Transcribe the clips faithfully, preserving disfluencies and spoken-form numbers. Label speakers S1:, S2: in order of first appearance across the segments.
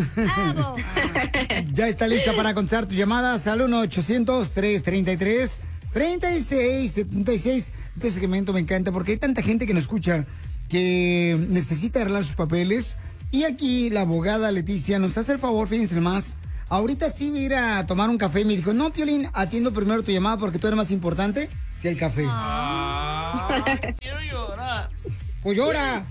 S1: Ya está lista para contestar tus llamadas al uno ochocientos, tres treinta y tres, treinta y seis setenta y seis. Este segmento me encanta porque hay tanta gente que nos escucha que necesita arreglar sus papeles. Y aquí la abogada Leticia nos hace el favor, fíjense más. Ahorita sí voy a ir a tomar un café y me dijo, no, Piolín, atiendo primero tu llamada porque tú eres más importante que el café.
S2: Ah, quiero llorar.
S1: Pues llora.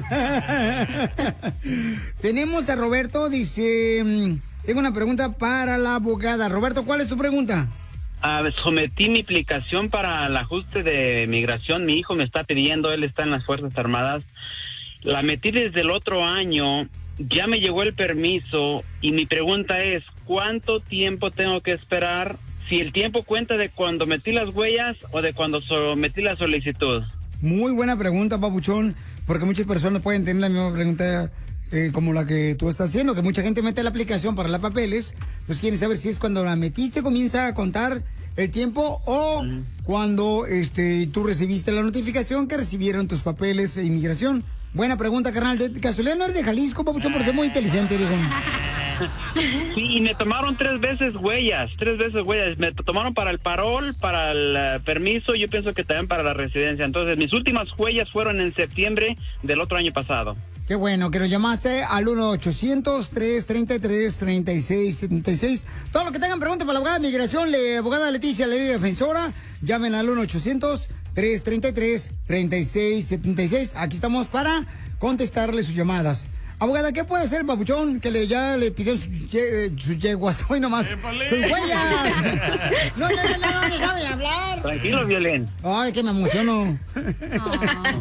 S1: Tenemos a Roberto, dice, tengo una pregunta para la abogada. Roberto, ¿cuál es tu pregunta?
S3: Uh, sometí mi aplicación para el ajuste de migración. Mi hijo me está pidiendo, él está en las Fuerzas Armadas. La metí desde el otro año, ya me llegó el permiso y mi pregunta es, ¿cuánto tiempo tengo que esperar? Si el tiempo cuenta de cuando metí las huellas o de cuando sometí la solicitud.
S1: Muy buena pregunta, papuchón, porque muchas personas pueden tener la misma pregunta eh, como la que tú estás haciendo, que mucha gente mete la aplicación para los papeles, entonces quieren saber si es cuando la metiste comienza a contar el tiempo o uh-huh. cuando este tú recibiste la notificación que recibieron tus papeles de inmigración. Buena pregunta, carnal. ¿De casualidad no eres de Jalisco, papuchón? Porque es muy inteligente, viejo.
S3: Sí, y me tomaron tres veces huellas, tres veces huellas. Me tomaron para el parol, para el uh, permiso, yo pienso que también para la residencia. Entonces, mis últimas huellas fueron en septiembre del otro año pasado.
S1: Qué bueno que nos llamaste al uno ochocientos, tres treinta y tres, treinta y seis setenta y seis. Todos los que tengan preguntas para la abogada de migración, la abogada Leticia, la defensora, llamen al uno ochocientos, tres treinta y tres, treinta y seis setenta y seis. Aquí estamos para contestarle sus llamadas. Abogada, ¿qué puede hacer el papuchón que le, ya le pidieron sus, ye, sus yeguas hoy nomás? ¡Épale! ¡Sus huellas! No, no, no, no, no saben hablar.
S3: Tranquilo, Violín.
S1: Ay, que me emociono.
S4: Oh.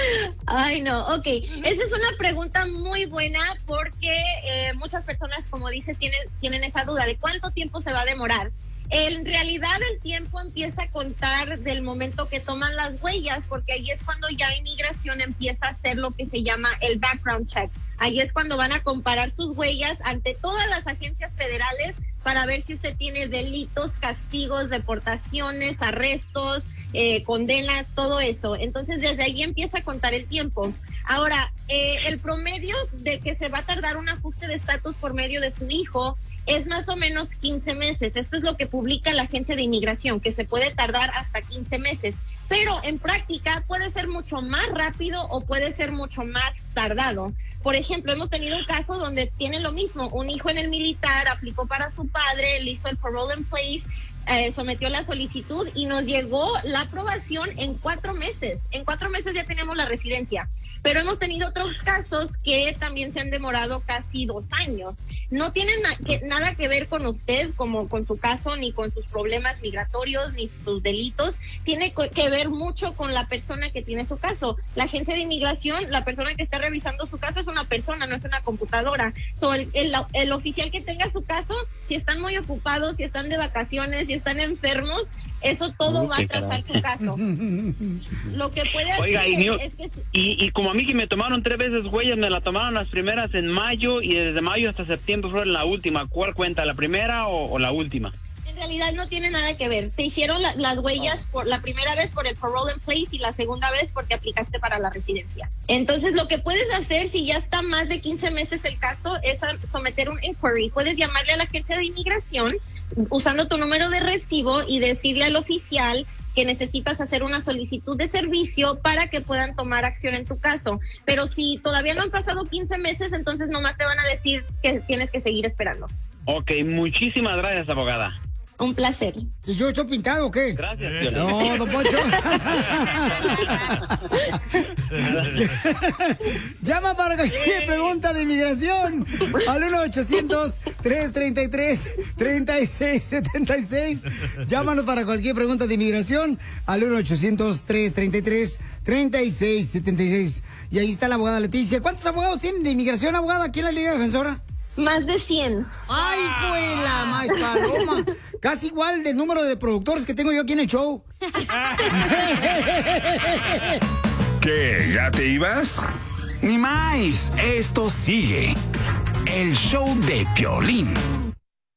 S4: Ay, no, ok. Esa es una pregunta muy buena porque eh, muchas personas, como dices, tienen, tienen esa duda de cuánto tiempo se va a demorar. En realidad el tiempo empieza a contar del momento que toman las huellas, porque ahí es cuando ya inmigración empieza a hacer lo que se llama el background check. Ahí es cuando van a comparar sus huellas ante todas las agencias federales para ver si usted tiene delitos, castigos, deportaciones, arrestos, eh, condenas, todo eso. Entonces desde ahí empieza a contar el tiempo. Ahora, eh, el promedio de que se va a tardar un ajuste de estatus por medio de su hijo es más o menos quince meses. Esto es lo que publica la agencia de inmigración, que se puede tardar hasta quince meses. Pero en práctica puede ser mucho más rápido o puede ser mucho más tardado. Por ejemplo, hemos tenido un caso donde tiene lo mismo. Un hijo en el militar aplicó para su padre, le hizo el parole in place, eh, sometió la solicitud y nos llegó la aprobación en cuatro meses. En cuatro meses ya tenemos la residencia. Pero hemos tenido otros casos que también se han demorado casi dos años. No tienen na- que, nada que ver con usted, como con su caso, ni con sus problemas migratorios, ni sus delitos. Tiene co- que ver mucho con la persona que tiene su caso. La agencia de inmigración, la persona que está revisando su caso es una persona, no es una computadora. So, el, el, el oficial que tenga su caso, si están muy ocupados, si están de vacaciones, si están enfermos, eso todo
S3: Uy,
S4: va a atrasar su caso. Lo que puede hacer
S3: Oiga, y, mi-
S4: es que...
S3: y, y como a mí que me tomaron tres veces huellas, me la tomaron las primeras en mayo y desde mayo hasta septiembre fueron la última. ¿Cuál cuenta, la primera o, o la última?
S4: En realidad no tiene nada que ver. Te hicieron la, las huellas por la primera vez por el parole in place y la segunda vez porque aplicaste para la residencia. Entonces lo que puedes hacer si ya está más de quince meses el caso es someter un inquiry. Puedes llamarle a la agencia de inmigración usando tu número de recibo y decirle al oficial que necesitas hacer una solicitud de servicio para que puedan tomar acción en tu caso. Pero si todavía no han pasado quince meses, entonces nomás te van a decir que tienes que seguir esperando.
S3: Ok, muchísimas gracias, abogada.
S4: Un placer.
S1: ¿Y yo estoy pintado o qué?
S3: Gracias,
S1: Piolín. No, don Poncho. Llama para cualquier pregunta de inmigración al uno ochocientos, tres treinta y tres, treinta y seis setenta y seis. Llámanos para cualquier pregunta de inmigración al uno ochocientos, tres treinta y tres, treinta y seis setenta y seis. Y ahí está la abogada Leticia. ¿Cuántos abogados tienen de inmigración, abogada, aquí en la Liga Defensora?
S4: Más de cien.
S1: ¡Ay, fue la más paloma! Casi igual del número de productores que tengo yo aquí en el show.
S5: ¿Qué? ¿Ya te ibas? Ni más. Esto sigue. El show de Piolín.